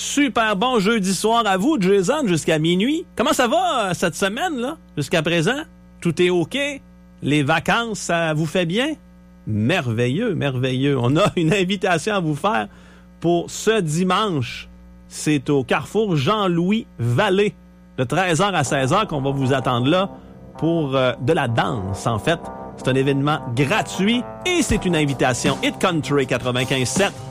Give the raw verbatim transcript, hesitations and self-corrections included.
super bon jeudi soir à vous, Jason, jusqu'à minuit. Comment ça va cette semaine, là, jusqu'à présent? Tout est OK? Les vacances, ça vous fait bien? Merveilleux, merveilleux. On a une invitation à vous faire pour ce dimanche. C'est au Carrefour Jean-Louis Vallée, de treize heures à seize heures qu'on va vous attendre là pour euh, de la danse, en fait. C'est un événement gratuit et c'est une invitation Hit Country quatre-vingt-quinze sept.